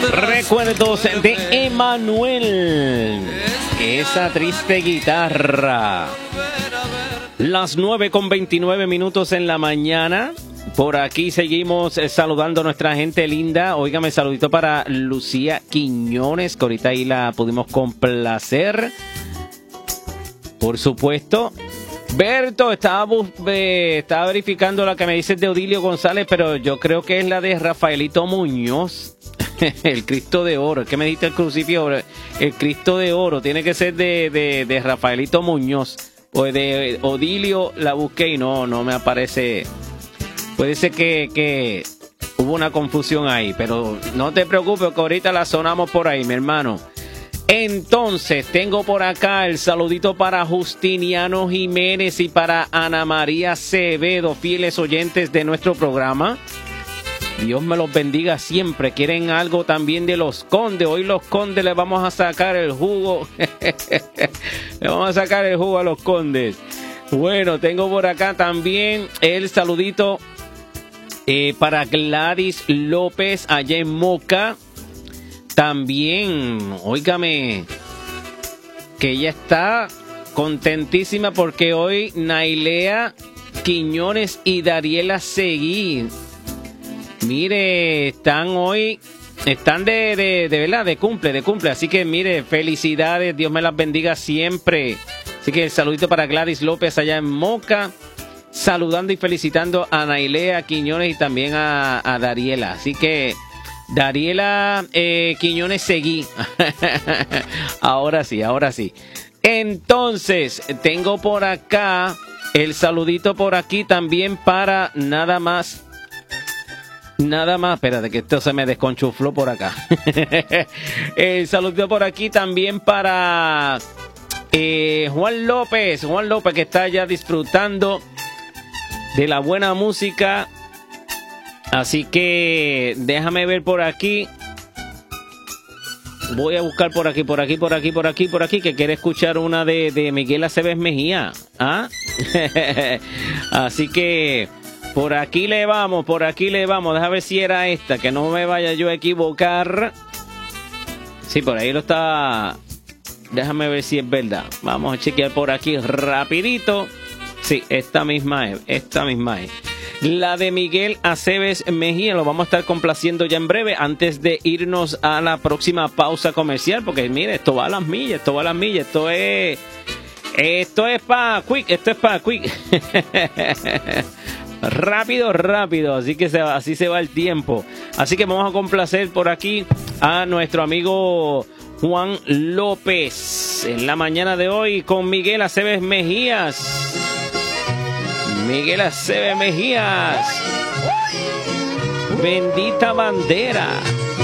Recuerdos de Emanuel, esa triste guitarra. Las 9:29 en la mañana. Por aquí seguimos saludando a nuestra gente linda. Óigame, saludito para Lucía Quiñones, que ahorita ahí la pudimos complacer. Por supuesto. Berto, estaba verificando la que me dices de Odilio González, pero yo creo que es la de Rafaelito Muñoz. El Cristo de Oro. ¿Qué me dijiste el crucifijo? El Cristo de Oro. Tiene que ser de Rafaelito Muñoz. O de Odilio la busqué y no me aparece. Puede ser que hubo una confusión ahí, pero no te preocupes que ahorita la sonamos por ahí, mi hermano. Entonces, tengo por acá el saludito para Justiniano Jiménez y para Ana María Acevedo, fieles oyentes de nuestro programa. Dios me los bendiga siempre. Quieren algo también de los Condes. Hoy los Condes les vamos a sacar el jugo. Le vamos a sacar el jugo a los Condes. Bueno, tengo por acá también el saludito para Gladys López allá en Moca. También, óigame, que ella está contentísima porque hoy Nailea Quiñones y Dariela Seguí, mire, están de verdad, de cumple. Así que, mire, felicidades, Dios me las bendiga siempre. Así que el saludito para Gladys López allá en Moca, saludando y felicitando a Nailea Quiñones y también a Dariela. Así que, Dariela Quiñones Seguí. Ahora sí. Entonces, tengo por acá el saludito por aquí también para nada más, espérate que esto se me desconchufló por acá. El saludito por aquí también para Juan López que está ya disfrutando de la buena música. Así que déjame ver por aquí. Voy a buscar por aquí, que quiere escuchar una de Miguel Aceves Mejía. ¿Ah? Así que por aquí le vamos. Déjame ver si era esta, que no me vaya yo a equivocar. Sí, por ahí lo está. Déjame ver si es verdad. Vamos a chequear por aquí rapidito. Sí, esta misma es. La de Miguel Aceves Mejía, lo vamos a estar complaciendo ya en breve antes de irnos a la próxima pausa comercial, porque mire, esto va a las millas, esto es para quick, rápido, así que así se va el tiempo. Así que vamos a complacer por aquí a nuestro amigo Juan López en la mañana de hoy con Miguel Aceves Mejías. Bendita bandera.